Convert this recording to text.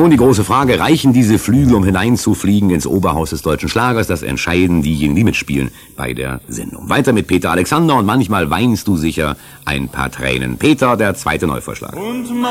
Nun die große Frage, reichen diese Flügel, um hineinzufliegen ins Oberhaus des deutschen Schlagers? Das entscheiden diejenigen, die mitspielen bei der Sendung. Weiter mit Peter Alexander und manchmal weinst du sicher ein paar Tränen. Peter, der zweite Neuvorschlag.